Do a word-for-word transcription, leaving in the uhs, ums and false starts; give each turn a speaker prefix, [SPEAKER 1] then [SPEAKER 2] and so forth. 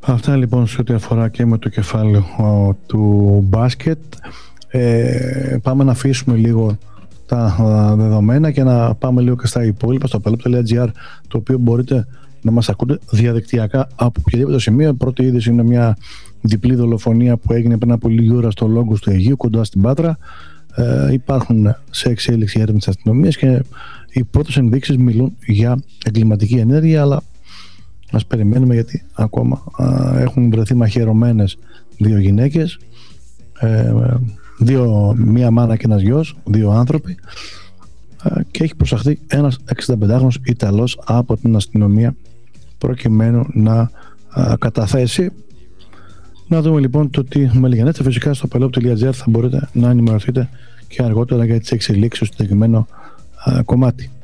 [SPEAKER 1] Αυτά λοιπόν σε ό,τι αφορά και με το κεφάλαιο ο, του μπάσκετ. Ε, πάμε να αφήσουμε λίγο τα α, δεδομένα και να πάμε λίγο και στα υπόλοιπα στο πελόπ.gr, το οποίο μπορείτε να μας ακούτε διαδικτυακά από οποιαδήποτε σημείο. Η πρώτη είδηση είναι μια διπλή δολοφονία που έγινε πριν από λίγη ώρα στο Λόγκος του Αιγείου, κοντά στην Πάτρα. Ε, υπάρχουν σε εξέλιξη έρευνες της αστυνομίας και οι πρώτες ενδείξεις μιλούν για εγκληματική ενέργεια, αλλά ας περιμένουμε, γιατί ακόμα α, έχουν βρεθεί μαχαιρωμένες δύο γυναίκες, ε, δύο, μία μάνα και ένας γιος, δύο άνθρωποι, ε, και έχει προσαχθεί ένας εξηνταπεντάχρονος Ιταλός από την αστυνομία προκειμένου να α, καταθέσει. Να δούμε λοιπόν το τι με λιγανέться. Φυσικά στο πελόπ.gr θα μπορείτε να ενημερωθείτε και αργότερα για τις εξελίξεις στο συγκεκριμένο α, κομμάτι.